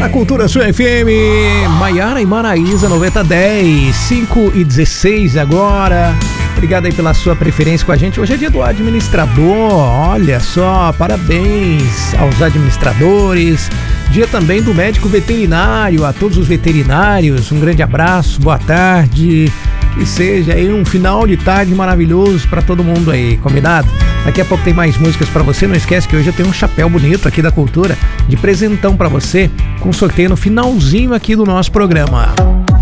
na Cultura Sua FM, Maiara e Maraísa 9010, 5h16 agora. Obrigado aí pela sua preferência com a gente. Hoje é dia do administrador, olha só, parabéns aos administradores. Dia também do médico veterinário, a todos os veterinários, um grande abraço, boa tarde. Que seja aí um final de tarde maravilhoso para todo mundo aí, combinado? Daqui a pouco tem mais músicas para você. Não esquece que hoje eu tenho um chapéu bonito aqui da Cultura de presentão para você, com sorteio no finalzinho aqui do nosso programa.